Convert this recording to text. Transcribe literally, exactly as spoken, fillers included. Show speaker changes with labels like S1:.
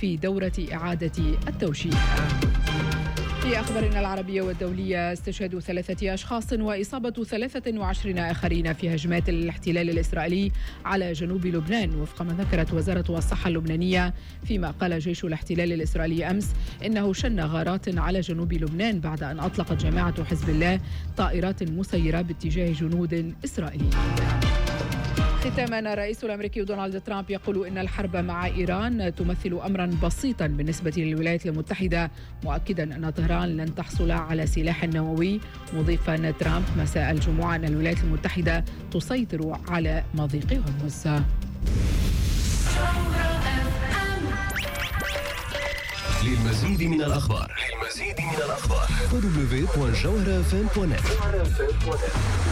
S1: في دورة إعادة التوشيح. في أخبارنا العربية والدولية، استشهاد ثلاثة أشخاص وإصابة ثلاثة وعشرين آخرين في هجمات الاحتلال الإسرائيلي على جنوب لبنان، وفق ما ذكرت وزارة الصحة اللبنانية، فيما قال جيش الاحتلال الإسرائيلي أمس إنه شن غارات على جنوب لبنان بعد أن أطلقت جماعة حزب الله طائرات مسيرة باتجاه جنود إسرائيليين. ختاما، الرئيس الأمريكي دونالد ترامب يقول إن الحرب مع إيران تمثل أمرا بسيطا بالنسبة للولايات المتحدة، مؤكدا أن طهران لن تحصل على سلاح نووي، مضيفا ترامب مساء الجمعة أن الولايات المتحدة تسيطر على مضيق هرمز.
S2: للمزيد من الأخبار للمزيد من الأخبار دبليو دبليو دبليو دوت جوهرة إف إم دوت نت.